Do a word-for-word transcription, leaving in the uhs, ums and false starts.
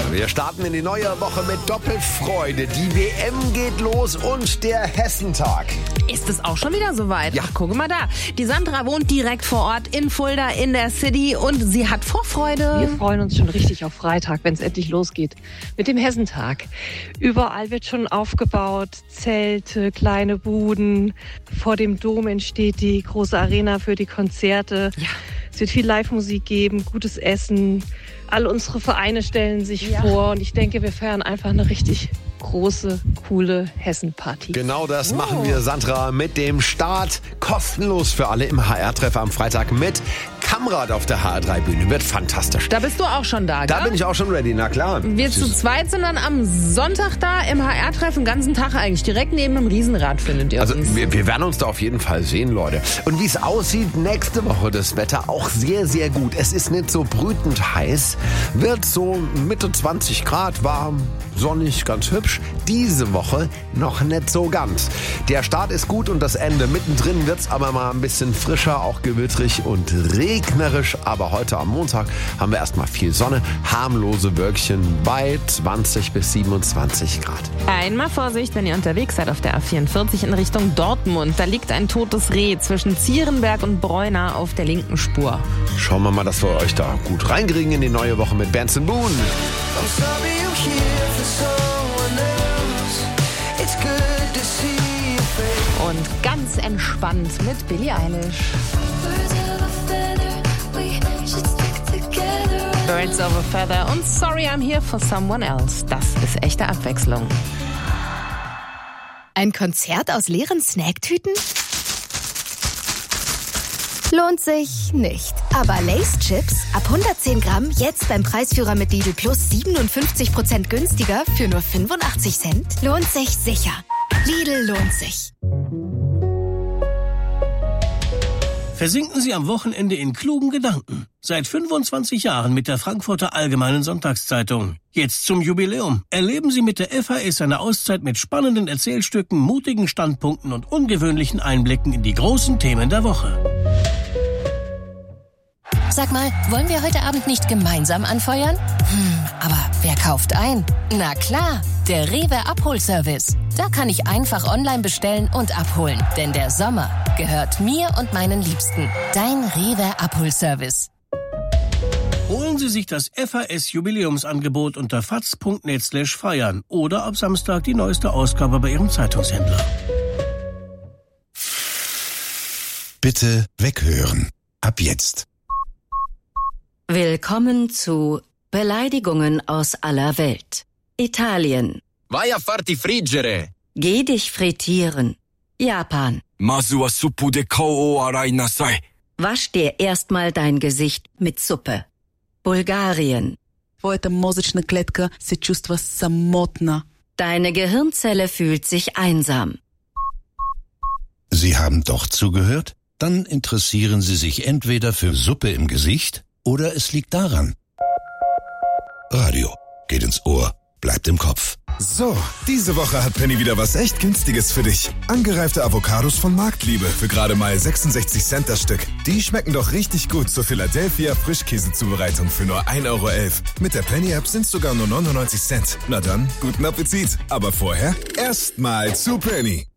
Wir starten in die neue Woche mit Doppelfreude. Die W M geht los und der Hessentag. Ist es auch schon wieder soweit? Ja. Ach, guck mal da. Die Sandra wohnt direkt vor Ort in Fulda in der City und sie hat Vorfreude. Wir freuen uns schon richtig auf Freitag, wenn es endlich losgeht mit dem Hessentag. Überall wird schon aufgebaut, Zelte, kleine Buden. Vor dem Dom entsteht die große Arena für die Konzerte. Ja. Es wird viel Live-Musik geben, gutes Essen. All unsere Vereine stellen sich Ja. vor und ich denke, wir feiern einfach eine richtig große, coole Hessen-Party. Genau das machen wir, Sandra, mit dem Start. Kostenlos für alle im H R-Treff am Freitag mit Kamrad auf der H R drei Bühne. Wird fantastisch. Da bist du auch schon da, Da gell? bin ich auch schon ready, na klar. Wir zu zweit sind dann am Sonntag da im H R-Treff, den ganzen Tag eigentlich. Direkt neben dem Riesenrad findet ihr Also uns. wir, wir werden uns da auf jeden Fall sehen, Leute. Und wie es aussieht, nächste Woche das Wetter auch sehr, sehr gut. Es ist nicht so brütend heiß, wird so Mitte zwanzig Grad warm, sonnig, ganz hübsch. Diese Woche noch nicht so ganz. Der Start ist gut und das Ende. Mittendrin wird's aber mal ein bisschen frischer, auch gewittrig und regnerisch. Aber heute am Montag haben wir erstmal viel Sonne, harmlose Wölkchen bei zwanzig bis siebenundzwanzig Grad. Einmal Vorsicht, wenn ihr unterwegs seid auf der A vierundvierzig in Richtung Dortmund. Da liegt ein totes Reh zwischen Zierenberg und Bräuna auf der linken Spur. Schauen wir mal, dass wir euch da gut reinkriegen in die neue Woche mit Benson Boone. I'm sorry you're here for someone else. It's good to see your face. Und ganz entspannt mit Billie Eilish. Birds of a feather, we should stick together. Birds of a Feather und Sorry I'm Here for Someone Else. Das ist echte Abwechslung. Ein Konzert aus leeren Snacktüten? Lohnt sich nicht. Aber Lay's Chips ab hundertzehn Gramm jetzt beim Preisführer mit Lidl Plus siebenundfünfzig Prozent günstiger für nur fünfundachtzig Cent. Lohnt sich sicher. Lidl lohnt sich. Versinken Sie am Wochenende in klugen Gedanken. Seit fünfundzwanzig Jahren mit der Frankfurter Allgemeinen Sonntagszeitung. Jetzt zum Jubiläum. Erleben Sie mit der F A S eine Auszeit mit spannenden Erzählstücken, mutigen Standpunkten und ungewöhnlichen Einblicken in die großen Themen der Woche. Sag mal, wollen wir heute Abend nicht gemeinsam anfeuern? Hm, aber wer kauft ein? Na klar, der Rewe Abholservice. Da kann ich einfach online bestellen und abholen. Denn der Sommer gehört mir und meinen Liebsten. Dein Rewe Abholservice. Holen Sie sich das F A S-Jubiläumsangebot unter faz punkt net slash feiern oder ab Samstag die neueste Ausgabe bei Ihrem Zeitungshändler. Bitte weghören. Ab jetzt. Willkommen zu Beleidigungen aus aller Welt. Italien. Vai a farti friggere. Geh dich frittieren. Japan. Masu wa suppu de kao o arai nasai. Wasch dir erstmal dein Gesicht mit Suppe. Bulgarien. Твоята мозъчна клетка се чувства самотна. Deine Gehirnzelle fühlt sich einsam. Sie haben doch zugehört? Dann interessieren Sie sich entweder für Suppe im Gesicht oder es liegt daran. Radio geht ins Ohr, bleibt im Kopf. So, diese Woche hat Penny wieder was echt Günstiges für dich. Angereifte Avocados von Marktliebe für gerade mal sechsundsechzig Cent das Stück. Die schmecken doch richtig gut zur Philadelphia Frischkäsezubereitung für nur ein Euro elf. Mit der Penny-App sind es sogar nur neunundneunzig Cent. Na dann, guten Appetit. Aber vorher erstmal zu Penny.